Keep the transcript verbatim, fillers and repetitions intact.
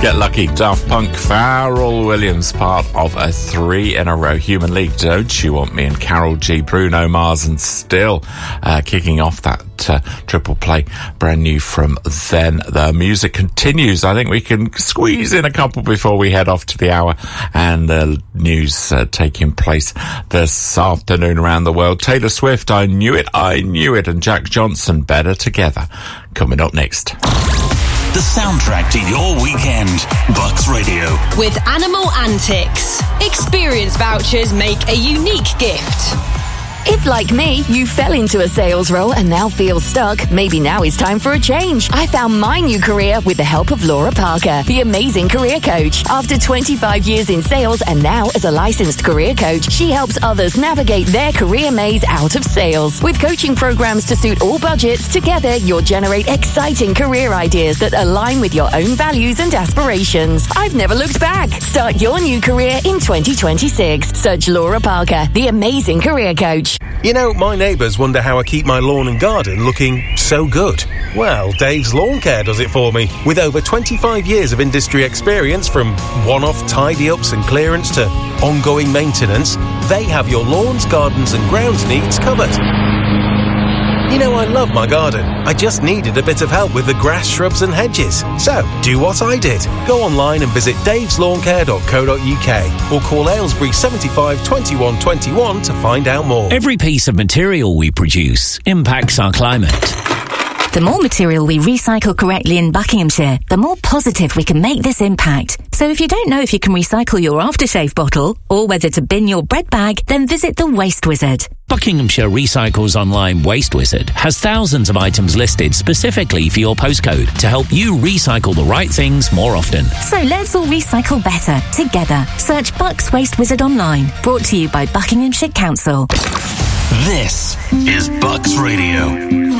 Get Lucky, Daft Punk, Pharrell Williams, part of a three in a row Human League, Don't You Want Me, and Carol G, Bruno Mars, and still uh, kicking off that uh, triple play, brand new from Then. The music continues. I think we can squeeze in a couple before we head off to the hour, and the uh, news uh, taking place this afternoon around the world. Taylor Swift, I Knew It, I Knew It, and Jack Johnson, Better Together, coming up next. The soundtrack to your weekend. Bucks Radio. With Animal Antics. Experience vouchers make a unique gift. If, like me, you fell into a sales role and now feel stuck, maybe now is time for a change. I found my new career with the help of Laura Parker, the amazing career coach. After twenty-five years in sales and now as a licensed career coach, she helps others navigate their career maze out of sales. With coaching programs to suit all budgets, together you'll generate exciting career ideas that align with your own values and aspirations. I've never looked back. Start your new career in twenty twenty-six. Search Laura Parker, the amazing career coach. You know, my neighbours wonder how I keep my lawn and garden looking so good. Well, Dave's Lawn Care does it for me. With over twenty-five years of industry experience, from one-off tidy-ups and clearance to ongoing maintenance, they have your lawns, gardens and grounds needs covered. You know, I love my garden. I just needed a bit of help with the grass, shrubs and hedges. So, do what I did. Go online and visit daves lawn care dot co dot uk or call Aylesbury seventy-five twenty-one twenty-one to find out more. Every piece of material we produce impacts our climate. The more material we recycle correctly in Buckinghamshire, the more positive we can make this impact. So if you don't know if you can recycle your aftershave bottle or whether to bin your bread bag, then visit the Waste Wizard. Buckinghamshire Recycles Online Waste Wizard has thousands of items listed specifically for your postcode to help you recycle the right things more often. So let's all recycle better together. Search Bucks Waste Wizard online. Brought to you by Buckinghamshire Council. This is Bucks Radio.